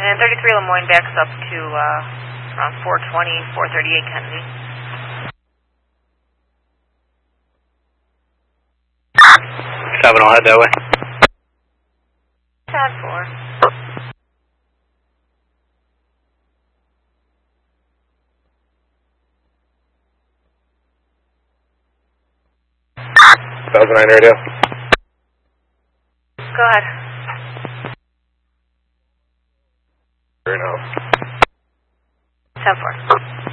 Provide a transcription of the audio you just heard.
And 33 Lemoyne backs up to around 420, 438 Kennedy. 7, I'll head that way. Tab 4. Thousand 9 radio. Go ahead. Right now. Tab 4.